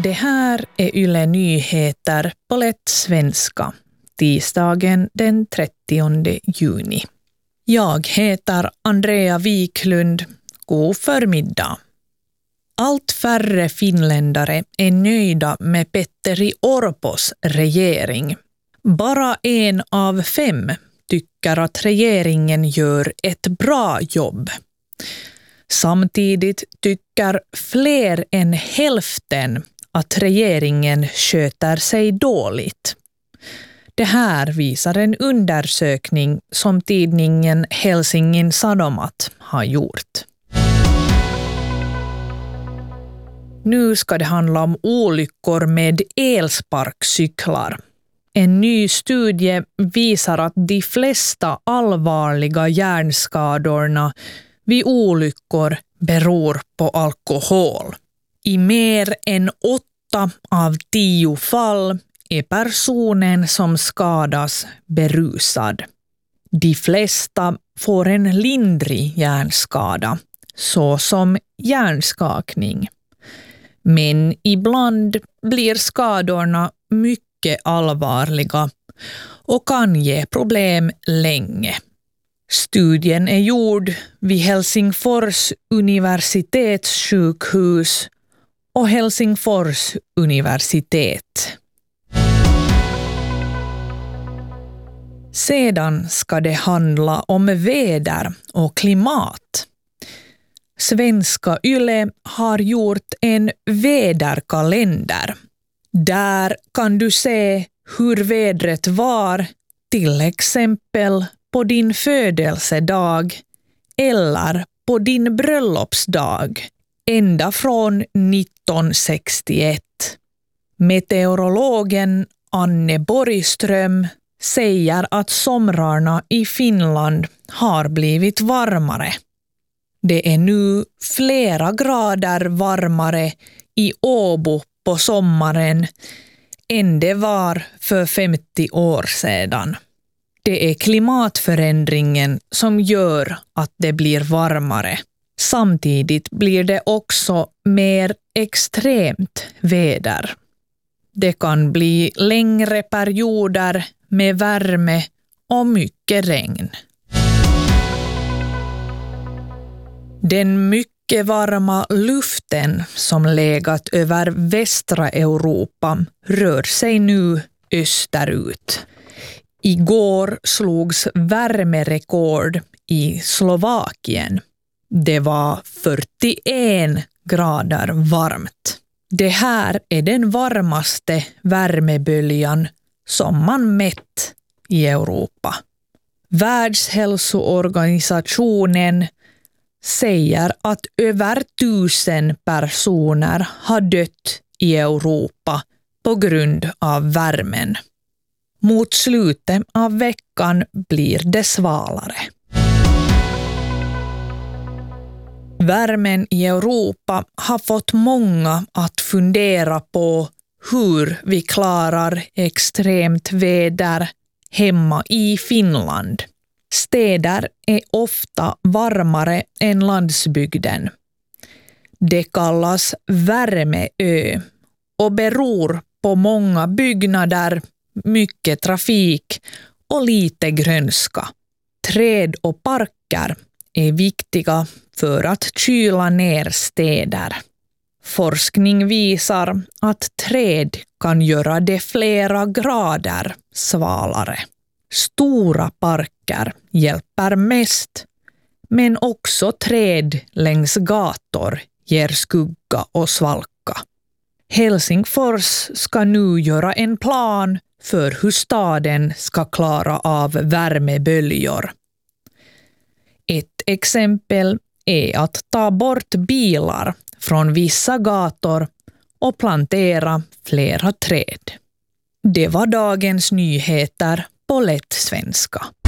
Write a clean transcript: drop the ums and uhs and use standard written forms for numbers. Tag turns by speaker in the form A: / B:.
A: Det här är Yle Nyheter på lätt svenska, tisdagen den 30 juni. Jag heter Andrea Wiklund. God förmiddag. Allt färre finländare är nöjda med Petteri Orpos regering. Bara 1 av 5 tycker att regeringen gör ett bra jobb. Samtidigt tycker fler än hälften att regeringen sköter sig dåligt. Det här visar en undersökning som tidningen Helsingin Sanomat har gjort. Nu ska det handla om olyckor med elsparkcyklar. En ny studie visar att de flesta allvarliga hjärnskadorna vid olyckor beror på alkohol. I mer än 8 av 10 fall är personen som skadas berusad. De flesta får en lindrig hjärnskada, såsom hjärnskakning. Men ibland blir skadorna mycket allvarliga och kan ge problem länge. Studien är gjord vid Helsingfors universitetssjukhus och Helsingfors universitet. Sedan ska det handla om väder och klimat. Svenska Yle har gjort en väderkalender. Där kan du se hur vädret var, till exempel på din födelsedag eller på din bröllopsdag, ända från 1961. Meteorologen Anne Borgström säger att somrarna i Finland har blivit varmare. Det är nu flera grader varmare i Åbo på sommaren än det var för 50 år sedan. Det är klimatförändringen som gör att det blir varmare. Samtidigt blir det också mer extremt väder. Det kan bli längre perioder med värme och mycket regn. Den mycket varma luften som legat över västra Europa rör sig nu österut. Igår slogs värmerekord i Slovakien. Det var 41 grader varmt. Det här är den varmaste värmeböljan som man mätt i Europa. Världshälsoorganisationen säger att över 1000 personer har dött i Europa på grund av värmen. Mot slutet av veckan blir det svalare. Värmen i Europa har fått många att fundera på hur vi klarar extremt väder hemma i Finland. Städer är ofta varmare än landsbygden. Det kallas värmeö och beror på många byggnader, mycket trafik och lite grönska. Träd och parker är viktiga för att kyla ner städer. Forskning visar att träd kan göra det flera grader svalare. Stora parker hjälper mest, men också träd längs gator ger skugga och svalka. Helsingfors ska nu göra en plan för hur staden ska klara av värmeböljor. Ett exempel är att ta bort bilar från vissa gator och plantera flera träd. Det var dagens nyheter på lätt svenska.